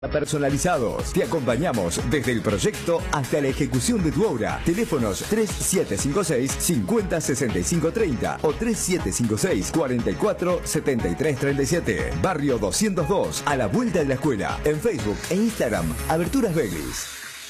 Personalizados. Te acompañamos desde el proyecto hasta la ejecución de tu obra. Teléfonos 3756-506530 o 3756-447337. Barrio 202, a la vuelta de la escuela. En Facebook e Instagram, Aberturas Beglis.